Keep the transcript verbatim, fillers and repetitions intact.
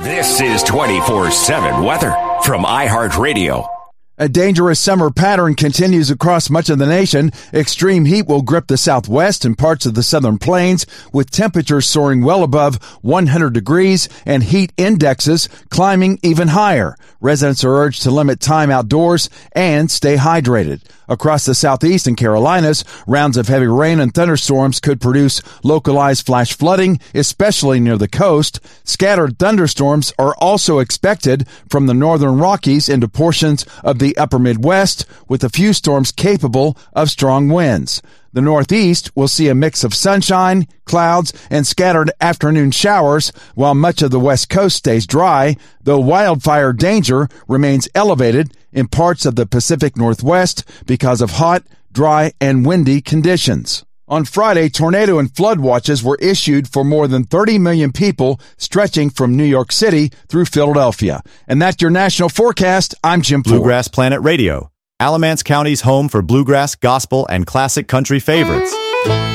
This is twenty-four seven weather from iHeartRadio. A dangerous summer pattern continues across much of the nation. Extreme heat will grip the southwest and parts of the southern plains, with temperatures soaring well above one hundred degrees and heat indexes climbing even higher. Residents are urged to limit time outdoors and stay hydrated. Across the southeast and Carolinas, rounds of heavy rain and thunderstorms could produce localized flash flooding, especially near the coast. Scattered thunderstorms are also expected from the northern Rockies into portions of the upper Midwest, with a few storms capable of strong winds. The Northeast will see a mix of sunshine, clouds, and scattered afternoon showers, while much of the West Coast stays dry, though wildfire danger remains elevated in parts of the Pacific Northwest because of hot, dry, and windy conditions. On Friday, tornado and flood watches were issued for more than thirty million people, stretching from New York City through Philadelphia. And that's your national forecast. I'm Jim Ford. Bluegrass Planet Radio, Alamance County's home for bluegrass, gospel, and classic country favorites.